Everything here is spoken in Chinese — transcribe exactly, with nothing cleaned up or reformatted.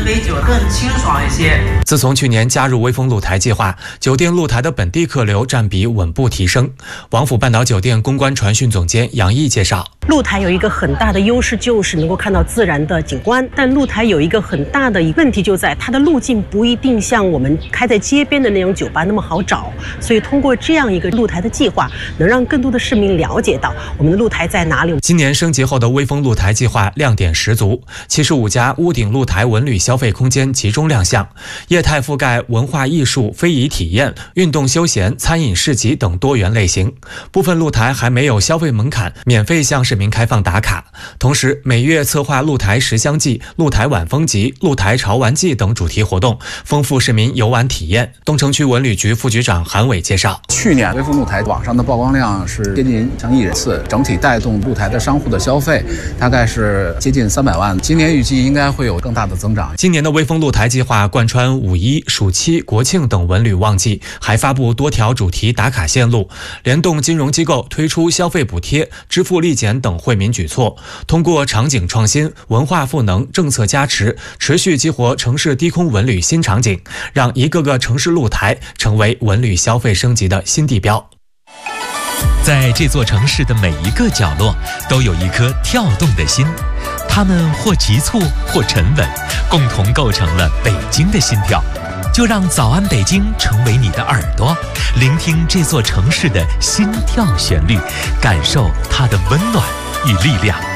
杯酒更清爽一些。 自从去年加入微风露台计划，酒店露台的本地客流占比稳步提升。王府半岛酒店公关传讯总监杨毅介绍， 露台有一个很大的优势，就是能够看到自然的景观，但露台有一个很大的问题，就在它的路径不一定像我们开在街边的那种酒吧那么好找，所以通过这样一个露台的计划，能让更多的市民了解到我们的露台在哪里。 今年升级后的微风露台计划亮点十足，七十五家屋顶露台文旅消费空间集中亮相，业态覆盖文化艺术、非遗体验、运动休闲、餐饮市集等多元类型。部分露台还没有消费门槛，免费向市民开放打卡。同时，每月策划露台十香季、露台晚风集、露台潮玩季等主题活动，丰富市民游玩体验。东城区文旅局副局长韩伟介绍， 去年微风露台网上的曝光量是接近上亿人次，整体带动露台的商户的消费大概是接近三百万，今年预计应该会有更大的增长。 今年的微风露台计划贯穿五一、暑期、国庆等文旅旺季，还发布多条主题打卡线路，联动金融机构推出消费补贴、支付立减等惠民举措，通过场景创新、文化赋能、政策加持，持续激活城市低空文旅新场景，让一个个城市露台成为文旅消费升级的新地标。 在这座城市的每一个角落，都有一颗跳动的心，它们或急促，或沉稳，共同构成了北京的心跳。就让早安北京成为你的耳朵，聆听这座城市的心跳旋律，感受它的温暖与力量。